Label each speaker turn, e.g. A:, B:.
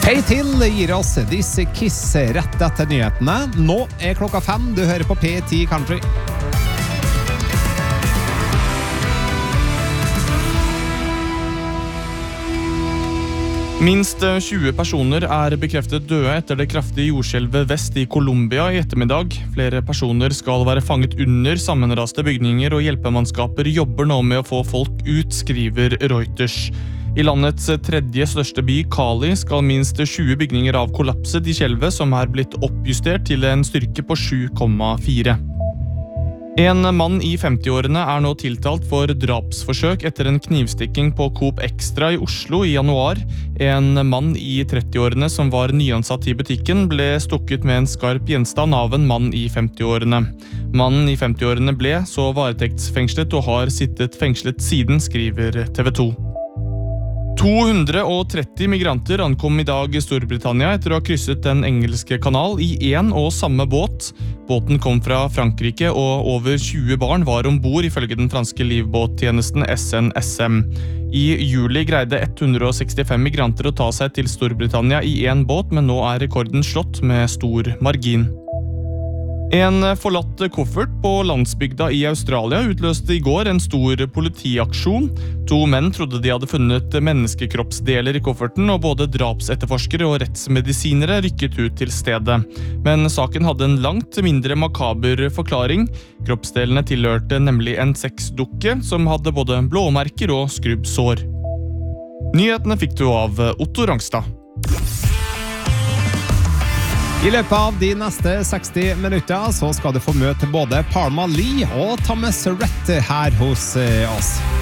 A: Hei til gir oss disse Kiss rett etter nyhetene. Nå klokka 5, du hører på P10 Country.
B: Minst 20 personer bekreftet døde etter det kraftige jordskjelvet vest i Colombia i ettermiddag. Flere personer skal være fanget under sammenraste bygninger, og hjelpemannskaper jobber nå med å få folk ut, skriver Reuters. I landets tredje største by, Cali, skal minst 20 bygninger av kollapset i skjelvet, som blitt oppjustert til en styrke på 7,4. En mann i 50-årene nå tiltalt for drapsforsøk etter en knivstikking på Coop Extra i Oslo i januar. En mann i 30-årene som var nyansatt i butikken ble stukket med en skarp gjenstand av en mann i 50-årene. Mannen i 50-årene ble så varetektsfengslet og har sittet fengslet siden, skriver TV 2. 230 migranter ankom i dag i Storbritannia etter å ha krysset den engelske kanal i en og samme båt. Båten kom fra Frankrike, og over 20 barn var ombord ifølge den franske livbåttjenesten SNSM. I juli greide 165 migranter å ta seg til Storbritannia i en båt, men nå rekorden slått med stor margin. En forlatt koffert på landsbygda i Australia utløste i går en stor politiaksjon. 2 menn trodde de hadde funnet menneskekroppsdeler i kofferten, og både drapsetterforskere og rettsmedisinere rykket ut til stedet. Men saken hadde en langt mindre makaber forklaring. Kroppsdelene tilhørte nemlig en sexdukke som hadde både blåmerker og skrubbsår. Nyhetene fikk du av Otto Rangstad.
A: I løpet av de neste 60 minutter så skal du få møte både Parma Lee og Thomas Rhett her hos oss.